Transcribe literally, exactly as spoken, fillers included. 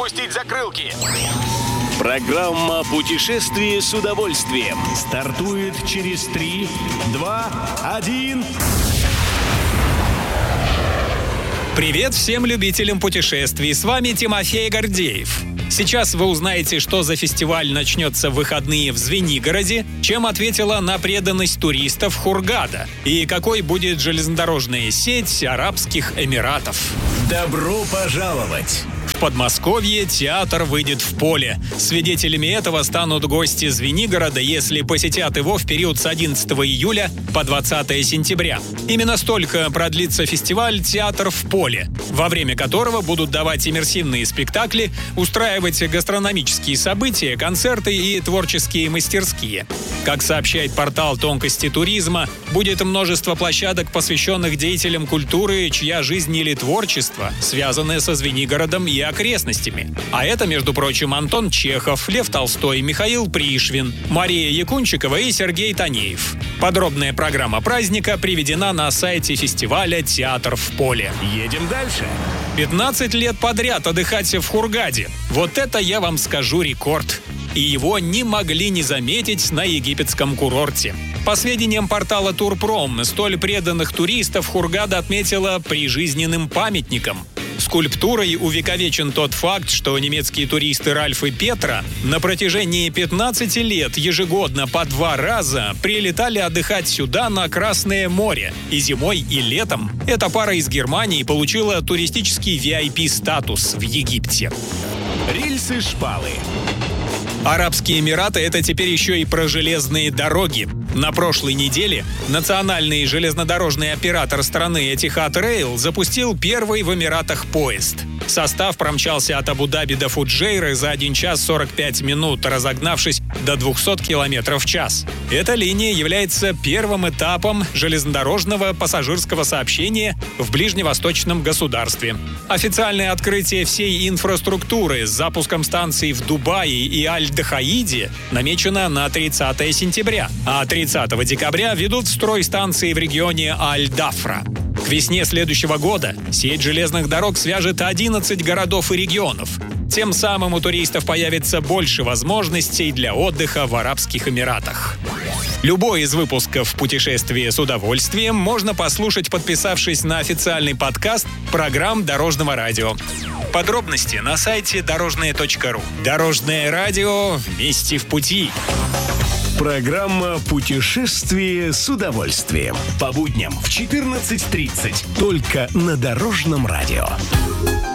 спустить закрылки. Программа «Путешествие с удовольствием» стартует через три, два, один. Привет всем любителям путешествий, с вами Тимофей Гордеев. Сейчас вы узнаете, что за фестиваль начнется в выходные в Звенигороде, чем ответила на преданность туристов Хургада и какой будет железнодорожная сеть Арабских Эмиратов. Добро пожаловать! В Подмосковье театр выйдет в поле. Свидетелями этого станут гости Звенигорода, если посетят его в период с одиннадцатого июля по двадцатое сентября. Именно столько продлится фестиваль «Театр в поле», во время которого будут давать иммерсивные спектакли, устраивать гастрономические события, концерты и творческие мастерские. Как сообщает портал «Тонкости туризма», будет множество площадок, посвященных деятелям культуры, чья жизнь или творчество связаны со Звенигородом и окрестностями. А это, между прочим, Антон Чехов, Лев Толстой, Михаил Пришвин, Мария Якунчикова и Сергей Танеев. Подробная программа праздника приведена на сайте фестиваля «Театр в поле». Едем дальше. пятнадцать лет подряд отдыхать в Хургаде. Вот это, я вам скажу, рекорд. И его не могли не заметить на египетском курорте. По сведениям портала Турпром, столь преданных туристов Хургада отметила прижизненным памятником. Скульптурой увековечен тот факт, что немецкие туристы Ральф и Петра на протяжении пятнадцати лет ежегодно по два раза прилетали отдыхать сюда, на Красное море. И зимой, и летом эта пара из Германии получила туристический ви ай пи-статус в Египте. Рельсы-шпалы. Арабские Эмираты — это теперь еще и про железные дороги. На прошлой неделе национальный железнодорожный оператор страны Etihad Rail запустил первый в Эмиратах поезд. Состав промчался от Абу-Даби до Фуджейры за один час сорок пять минут, разогнавшись до двухсот километров в час. Эта линия является первым этапом железнодорожного пассажирского сообщения в ближневосточном государстве. Официальное открытие всей инфраструктуры с запуском станций в Дубае и Аль-Дахаиде намечено на тридцатое сентября, а тридцатого декабря ведут в строй станции в регионе Аль-Дафра. К весне следующего года сеть железных дорог свяжет одиннадцать городов и регионов. Тем самым у туристов появится больше возможностей для отдыха в Арабских Эмиратах. Любой из выпусков «Путешествие с удовольствием» можно послушать, подписавшись на официальный подкаст программ Дорожного радио. Подробности на сайте дорожное точка ру. Дорожное радио, вместе в пути. Программа «Путешествие с удовольствием». По будням в четырнадцать тридцать. Только на Дорожном радио.